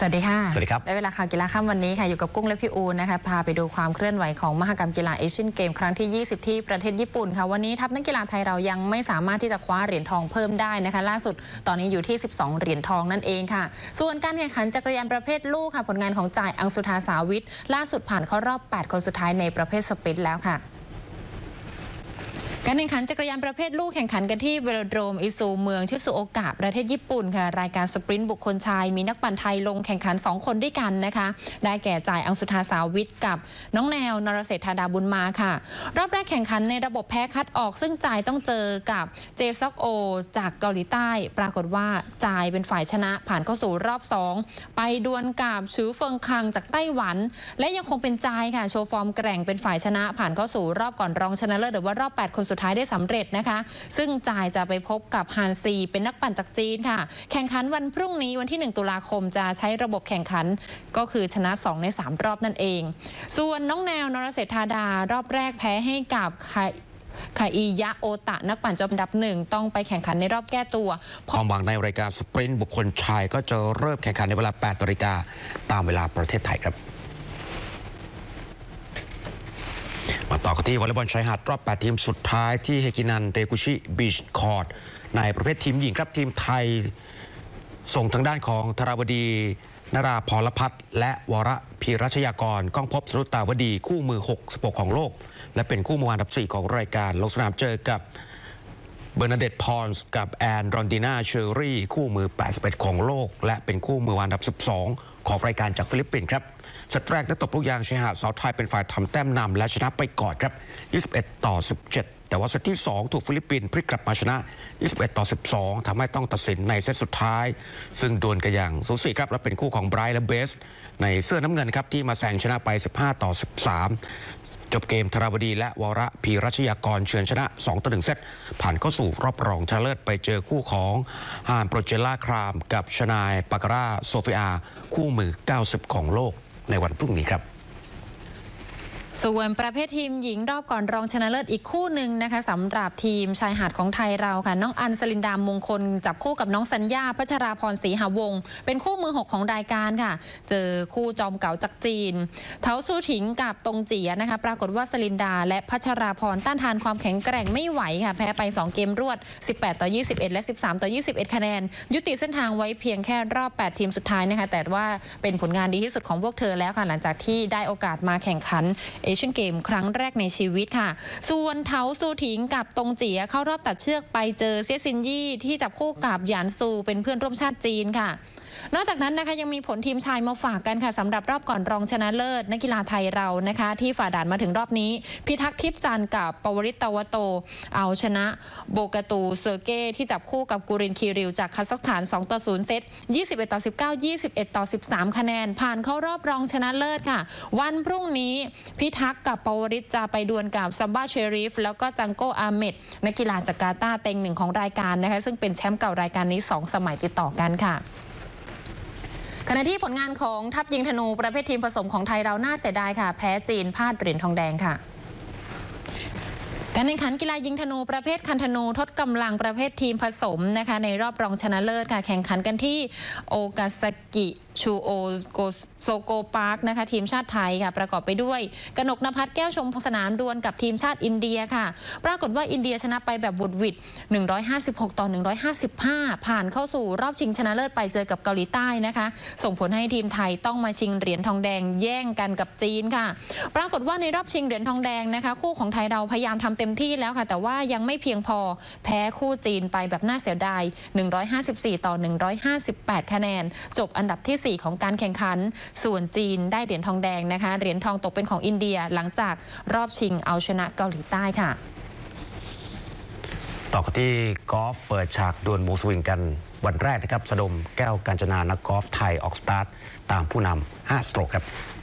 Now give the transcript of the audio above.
สวัสดีค่ะสวัสดีครับได้เวลาข่าวกีฬาค่ำวันนี้ค่ะอยู่กับกุ้งและพี่อูนนะคะพาไปดูความเคลื่อนไหวของมหกรรมกีฬาเอเชียนเกมครั้งที่ 20 ที่ประเทศญี่ปุ่นค่ะวันนี้ทัพนักกีฬาไทยเรายังไม่สามารถที่จะคว้าเหรียญทองเพิ่มได้นะคะล่าสุดตอนนี้อยู่ที่ 12 เหรียญทองนั่นเองค่ะส่วนการแข่งขันจักรยานประเภทลูกค่ะผลงานของจ่ายอังสุธาสาวิทล่าสุดผ่านเข้ารอบ 8 คนสุดท้ายในประเภทสปรินต์แล้วค่ะการแข่งขันจักรยานประเภทลูกแข่งขันกันที่เวโรโดรมอิซูเมืองชิซุโอกะประเทศญี่ปุ่นค่ะรายการสปรินต์บุคคลชายมีนักปั่นไทยลงแข่งขัน2คนด้วยกันนะคะได้แก่จ่ายอังสุธาสาวิทกับน้องแนวนรเศรษฐาดาบุญมาค่ะรอบแรกแข่งขันในระบบแพ้คัดออกซึ่งจ่ายต้องเจอกับเจซอกโอจากเกาหลีใต้ปรากฏว่าจ่ายเป็นฝ่ายชนะผ่านเข้าสู่รอบ2ไปดวลกับชือเฟิงคังจากไต้หวันและยังคงเป็นจ่ายค่ะโชว์ฟอร์มแกร่งเป็นฝ่ายชนะผ่านเข้าสู่รอบก่อนรองชนะเลิศหรือว่ารอบ8คนสุดท้ายได้สำเร็จนะคะซึ่งจ่ายจะไปพบกับฮานซีเป็นนักปั่นจากจีนค่ะแข่งขันวันพรุ่งนี้วันที่1ตุลาคมจะใช้ระบบแข่งขันก็คือชนะ2ใน3รอบนั่นเองส่วนน้องแนวนรเศรษฐาดารอบแรกแพ้ให้กับคาอิยะโอตะนักปั่นจอมอันดับ1ต้องไปแข่งขันในรอบแก้ตัวความหวังในรายการสปรินต์บุคคลชายก็จะเริ่มแข่งขันในเวลา 8 นาฬิกาตามเวลาประเทศไทยครับมาต่อกันที่วอลเลย์บอลชายหาดรอบ 8 ทีมสุดท้ายที่เฮกินันเตกุชิบีชคอร์ตในประเภททีมหญิงครับทีมไทยส่งทางด้านของธาราวดีนราพรพัฒน์และวรพีรัชยากรก้องพบสรุตาวดีคู่มือ66ของโลกและเป็นคู่มืออันดับ4ของรายการลงสนามเจอกับเบอร์นาเดตพอนส์กับแอนรอนดินาเชอรี่คู่มือ81ของโลกและเป็นคู่มืออันดับ12ของรายการจากฟิลิปปินส์ครับเซตแรกได้ตบลูกยางชายหาดสาวไทยเป็นฝ่ายทำแต้มนำและชนะไปก่อนครับ21-17แต่ว่าเซตที่2ถูกฟิลิปปินส์พลิกกลับมาชนะ21-12ทำให้ต้องตัดสินในเซตสุดท้ายซึ่งดวลกันอย่างสูสีครับและเป็นคู่ของไบรท์และเบสในเสื้อน้ำเงินครับที่มาแซงชนะไป15-13จบเกมธาราวดีและวรพีรัชยากรเฉือนชนะ2-1เซตผ่านเข้าสู่รอบรองชนะเลิศไปเจอคู่ของฮานโปรเจล่าครามกับชนายปาการาโซฟิอาคู่มือ90ของโลกในวันพรุ่งนี้ครับส่วนประเภททีมหญิงรอบก่อนรองชนะเลิศอีกคู่หนึ่งนะคะสำหรับทีมชายหาดของไทยเราค่ะน้องอัญสลินดามงคลจับคู่กับน้องสัญญาพัชราพรศรีหาวงศ์เป็นคู่มือ6ของรายการค่ะเจอคู่จอมเก่าจากจีนเทาสู้ถิงกับตงเจียนะคะปรากฏว่าสลินดาและพัชราพรต้านทานความแข็งแกร่งไม่ไหวค่ะแพ้ไป2เกมรวด18-21และ13-21คะแนนยุติเส้นทางไว้เพียงแค่รอบ8ทีมสุดท้ายนะคะแต่ว่าเป็นผลงานดีที่สุดของพวกเธอแล้วค่ะหลังจากที่ได้โอกาสมาแข่งขันเอเชียนเกมครั้งแรกในชีวิตค่ะส่วนเทาซูถิงกับตงเจียเข้ารอบตัดเชือกไปเจอเซี่ยซินยี่ที่จับคู่กับหยานซูเป็นเพื่อนร่วมชาติจีนค่ะนอกจากนั้นนะคะยังมีผลทีมชายมาฝากกันค่ะสำหรับรอบก่อนรองชนะเลิศนักกีฬาไทยเรานะคะที่ฝ่าด่านมาถึงรอบนี้พิทักษ์ทิพย์จันทร์กับปวริตตวโตเอาชนะโบกาตูเซอร์เก้ที่จับคู่กับกูรินคีริวจากคาซัคสถาน2-0เซต21-19 21-13คะแนนผ่านเข้ารอบรองชนะเลิศค่ะวันพรุ่งนี้พิทักษ์กับปวริตจะไปดวลกับซัมบ้าเชริฟแล้วก็จังโกอาเมดนักกีฬาจากกาตาร์เต็ง1ของรายการนะคะซึ่งเป็นแชมป์เก่ารายการนี้2สมัยติดต่อกันค่ะขณะที่ผลงานของทัพยิงธนูประเภททีมผสมของไทยเราน่าเสียดายค่ะแพ้จีนพลาดเหรียญทองแดงค่ะการแข่งขันกีฬายิงธนูประเภทคันธนูทดกำลังประเภททีมผสมนะคะในรอบรองชนะเลิศค่ะแข่งขันกันที่โอกาซากิชูโอโซโกปาร์คนะคะทีมชาติไทยค่ะประกอบไปด้วยกนกนภัสแก้วชมสนามดวลกับทีมชาติอินเดียค่ะปรากฏว่าอินเดียชนะไปแบบบุดหวิด156-155ผ่านเข้าสู่รอบชิงชนะเลิศไปเจอกับเกาหลีใต้นะคะส่งผลให้ทีมไทยต้องมาชิงเหรียญทองแดงแย่งกันกับจีนค่ะปรากฏว่าในรอบชิงเหรียญทองแดงนะคะคู่ของไทยเราพยายามทำเต็มที่แล้วค่ะแต่ว่ายังไม่เพียงพอแพ้คู่จีนไปแบบน่าเสียดาย154-158คะแนนจบอันดับที่4ของการแข่งขันส่วนจีนได้เหรียญทองแดงนะคะเหรียญทองตกเป็นของอินเดียหลังจากรอบชิงเอาชนะเกาหลีใต้ค่ะต่อกันที่กอล์ฟเปิดฉากดวลมูสวิงกันวันแรกนะครับสะดมแก้วกาญจนานักกอล์ฟไทยออกสตาร์ทตามผู้นำ5สโตรกครับ